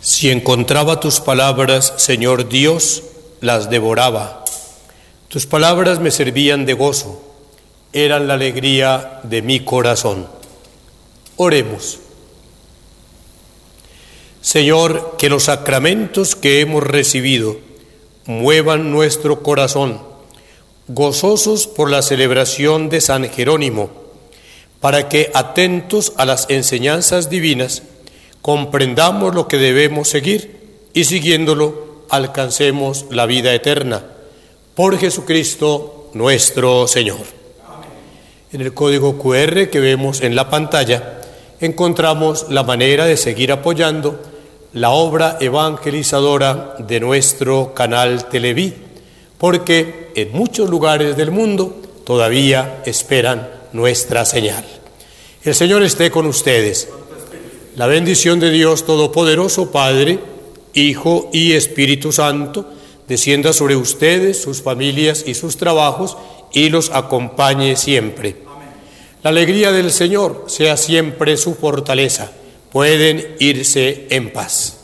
Si encontraba tus palabras, Señor Dios, las devoraba. Tus palabras me servían de gozo, eran la alegría de mi corazón. Oremos. Señor, que los sacramentos que hemos recibido muevan nuestro corazón, gozosos por la celebración de San Jerónimo, para que, atentos a las enseñanzas divinas, comprendamos lo que debemos seguir y, siguiéndolo, alcancemos la vida eterna. Por Jesucristo nuestro Señor. Amén. En el código QR que vemos en la pantalla encontramos la manera de seguir apoyando la obra evangelizadora de nuestro canal Televid, porque en muchos lugares del mundo todavía esperan nuestra señal. El Señor esté con ustedes. La bendición de Dios Todopoderoso, Padre, Hijo y Espíritu Santo, descienda sobre ustedes, sus familias y sus trabajos, y los acompañe siempre. Amén. La alegría del Señor sea siempre su fortaleza. Pueden irse en paz.